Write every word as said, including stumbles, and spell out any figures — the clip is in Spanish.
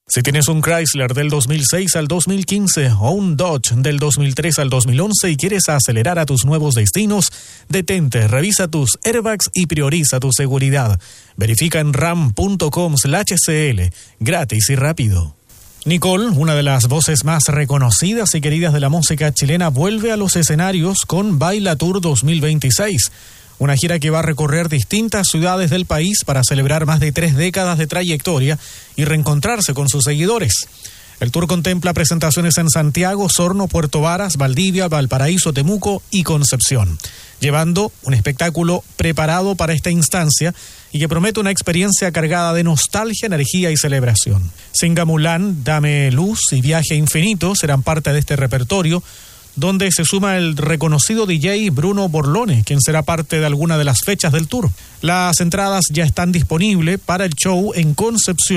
Si tienes un Chrysler del dos mil seis al dos mil quince o un Dodge del dos mil tres al dos mil once y quieres acelerar a tus nuevos destinos, detente, revisa tus airbags y prioriza tu seguridad. Verifica en ram punto com slash c l, gratis y rápido. Nicole, una de las voces más reconocidas y queridas de la música chilena, vuelve a los escenarios con Baila Tour dos mil veintiséis. Una gira que va a recorrer distintas ciudades del país para celebrar más de tres décadas de trayectoria y reencontrarse con sus seguidores. El tour contempla presentaciones en Santiago, Osorno, Puerto Varas, Valdivia, Valparaíso, Temuco y Concepción, llevando un espectáculo preparado para esta instancia y que promete una experiencia cargada de nostalgia, energía y celebración. Singamulán, Dame Luz y Viaje Infinito serán parte de este repertorio, donde se suma el reconocido D J Bruno Borlone, quien será parte de alguna de las fechas del tour. Las entradas ya están disponibles para el show en Concepción.